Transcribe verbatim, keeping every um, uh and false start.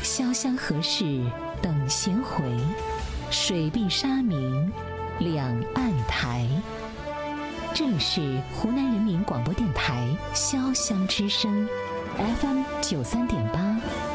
潇湘何事等闲回，水碧沙明两岸台。这里是湖南人民广播电台潇湘之声 F M 九三点八。